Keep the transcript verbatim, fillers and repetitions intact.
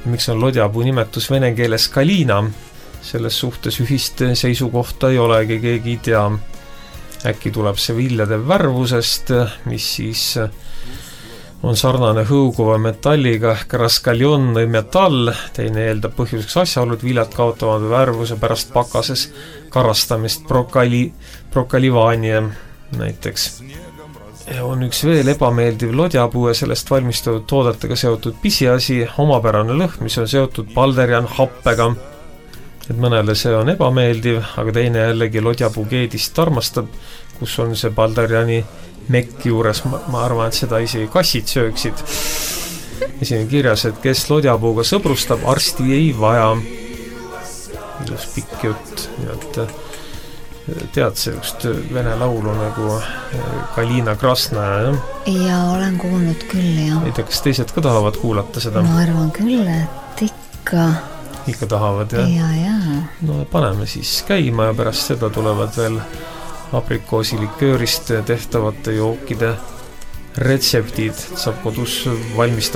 miks on lodjapuu nimetus vene keeles kalina? Selles suhtes ühist seisukohta ei olegi, keegi ei tea. Äkki tuleb see viljade värvusest, mis siis on sarnane hõuguva metalliga, kraskaljon või metall. Teine eeldab põhjuseks asjaolud, viljad kaotavad värvuse pärast pakases karastamist, prokali, prokalivaania näiteks. Ja on üks veel ebameeldiv lodjapuu ja sellest valmistatud toodetega seotud pisiasi, omapärane lõhn, mis on seotud balderian happega. Et mõnele see on ebameeldiv, aga teine jällegi lodjapuu keedist armastab, kus on see balderiani mekki juures. Ma, ma arvan, et seda isegi kassid sööksid. Ja siin on kirjas, et kes lodjapuuga sõbrustab, arsti ei vaja. Ilus pikk jutt. Ja et tead see just vene laulu nagu Kalina Krasna. Ja, ja olen kuulnud küll, jah. Ei tea, kas teised ka tahavad kuulata seda? Ma arvan küll, et ikka... Ikka tahavad, jah? Ja, ja. No paneme siis käima ja pärast seda tulevad veel aprikoosiliköörist tehtavate jookide retseptid. Saab kodus valmistada